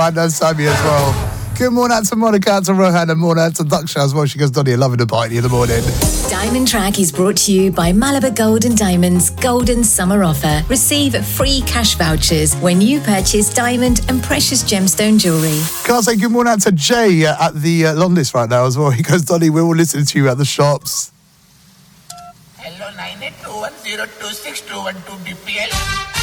I know Sammy as well. Good morning out to Monica, out to Rohan, and morning out to Daksha as well. She goes, Donny, loving the party in the morning. Diamond Track is brought to you by Malabar Gold and Diamonds Golden Summer Offer. Receive free cash vouchers when you purchase diamond and precious gemstone jewellery. Can I say good morning out to Jay at the Londis right now as well? He goes, Donny, we're all listening to you at the shops. Hello, 9821026212 BPL.